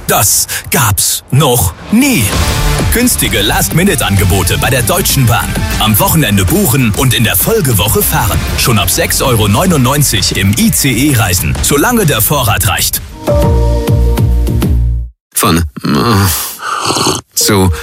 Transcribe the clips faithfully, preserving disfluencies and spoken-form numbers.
Das gab's noch nie. Günstige Last-Minute-Angebote bei der Deutschen Bahn. Am Wochenende buchen und in der Folgewoche fahren. Schon ab sechs Euro neunundneunzig im I C E-Reisen, solange der Vorrat reicht. Von zu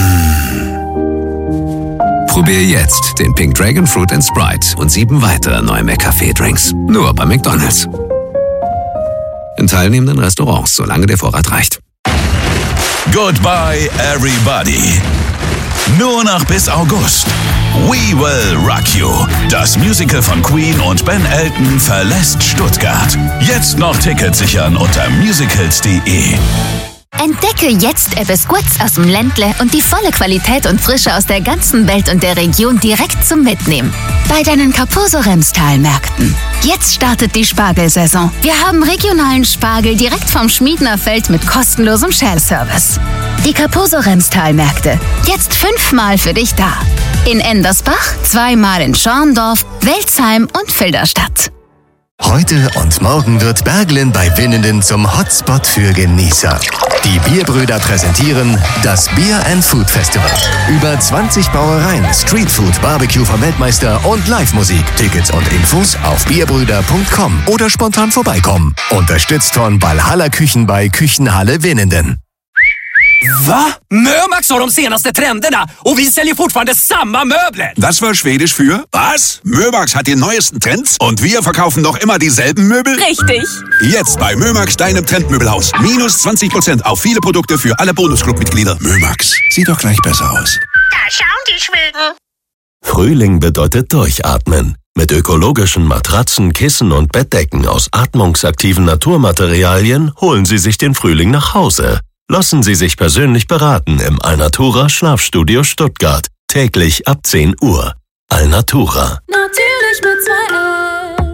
Probier jetzt den Pink Dragon Fruit and Sprite und sieben weitere neue McCafé-Drinks. Nur bei McDonald's. In teilnehmenden Restaurants, solange der Vorrat reicht. Goodbye, everybody. Nur noch bis August. We Will Rock You. Das Musical von Queen und Ben Elton verlässt Stuttgart. Jetzt noch Tickets sichern unter musicals punkt de. Entdecke jetzt etwas Gutes aus dem Ländle und die volle Qualität und Frische aus der ganzen Welt und der Region direkt zum Mitnehmen. Bei deinen Kaposo-Remstal-Märkten. Jetzt startet die Spargelsaison. Wir haben regionalen Spargel direkt vom Schmiedner Feld mit kostenlosem Shell-Service. Die Kaposo-Remstal-Märkte. Jetzt fünfmal für dich da. In Endersbach, zweimal in Schorndorf, Welzheim und Filderstadt. Heute und morgen wird Berglin bei Winnenden zum Hotspot für Genießer. Die Bierbrüder präsentieren das Beer and Food Festival. Über zwanzig Brauereien, Streetfood, Barbecue vom Weltmeister und Live-Musik. Tickets und Infos auf bierbrüder punkt com oder spontan vorbeikommen. Unterstützt von Valhalla Küchen bei Küchenhalle Winnenden. Va? Mömax har de senaste trenderna och vi säljer fortfarande samma möbler. Das war Schwedisch für was? Mömax hat die neuesten Trends und wir verkaufen noch immer dieselben Möbel? Richtig. Jetzt bei Mömax, deinem Trendmöbelhaus. Minus zwanzig Prozent auf viele Produkte für alle Bonusclub-Mitglieder. Mömax, sieht doch gleich besser aus. Da schauen die Schweden. Frühling bedeutet durchatmen. Mit ökologischen Matratzen, Kissen und Bettdecken aus atmungsaktiven Naturmaterialien holen Sie sich den Frühling nach Hause. Lassen Sie sich persönlich beraten im Alnatura Schlafstudio Stuttgart. Täglich ab zehn Uhr. Alnatura. Natürlich mit zwei L.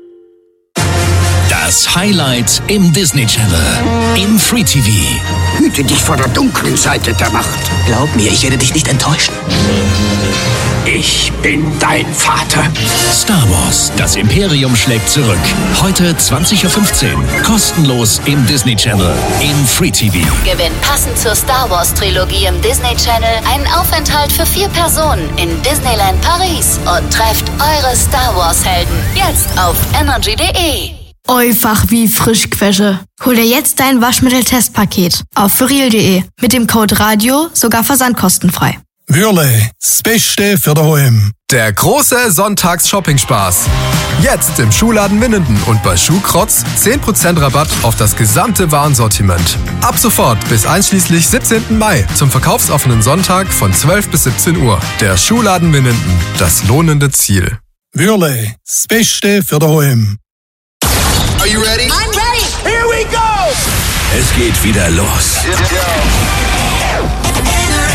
Das Highlight im Disney Channel. Im Free T V. Hüte dich vor der dunklen Seite der Macht. Glaub mir, ich werde dich nicht enttäuschen. Ich bin dein Vater. Star Wars, das Imperium schlägt zurück. Heute zwanzig Uhr fünfzehn. Kostenlos im Disney Channel. Im Free T V. Gewinn passend zur Star Wars Trilogie im Disney Channel einen Aufenthalt für vier Personen in Disneyland Paris und trefft eure Star Wars Helden jetzt auf energy punkt de. Einfach wie Frischquäsche. Hol dir jetzt dein Waschmittel-Testpaket auf furiel punkt de. Mit dem Code Radio sogar versandkostenfrei. Würle, das Beste für daheim. Der große Sonntags-Shopping-Spaß. Jetzt im Schuhladen Winnenden und bei Schuhkrotz zehn Prozent Rabatt auf das gesamte Warensortiment. Ab sofort bis einschließlich siebzehnten Mai zum verkaufsoffenen Sonntag von zwölf bis siebzehn Uhr. Der Schuhladen Winnenden, das lohnende Ziel. Würle, das Beste für daheim. Are you ready? I'm ready. Here we go! Es geht wieder los.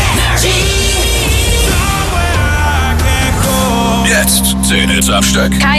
Jetzt zehn Hits am Stück.